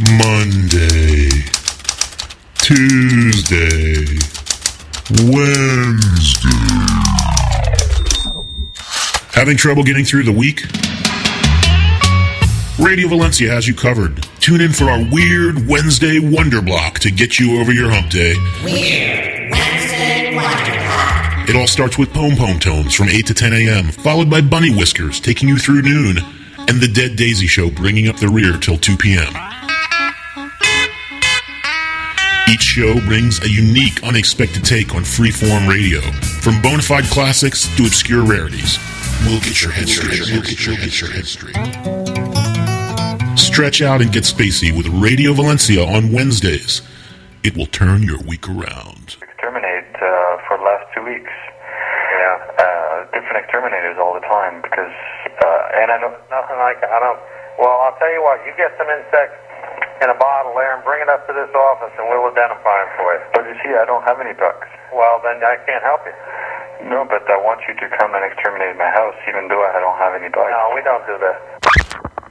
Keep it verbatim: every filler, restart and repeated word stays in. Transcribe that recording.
Monday, Tuesday, Wednesday. Having trouble getting through the week? Radio Valencia has you covered. Tune in for our Weird Wednesday Wonder Block to get you over your hump day. Weird Wednesday Wonder Block. It all starts with Pom Pom Tones from eight to ten a.m., followed by Bunny Whiskers taking you through noon, and The Dead Daisy Show bringing up the rear till two p.m. Each show brings a unique, unexpected take on freeform radio, from bona fide classics to obscure rarities. We'll get your head straight. We'll get your head straight. Stretch out and get spacey with Radio Valencia on Wednesdays. It will turn your week around. Exterminate uh, for the last two weeks. Yeah, uh, different exterminators all the time because, uh, and I don't nothing like I don't. Well, I'll tell you what. You get some insects in a bottle there and bring it up to this office, and we'll identify them for you. But you see, I don't have any bugs. Well, then I can't help you. No, but I want you to come and exterminate my house, even though I don't have any bugs. No, we don't do that.